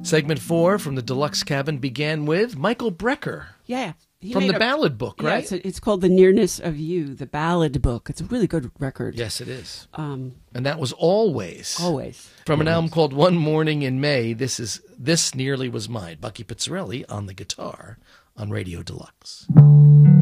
Segment 4 from the Deluxe Cabin began with Michael Brecker. Yeah. From the ballad book, right? Yeah, it's called The Nearness of You, the ballad book. It's a really good record. Yes, it is. And that was Always. Always. From an album called One Morning in May. This Nearly Was Mine. Bucky Pizzarelli on the guitar on Radio Deluxe.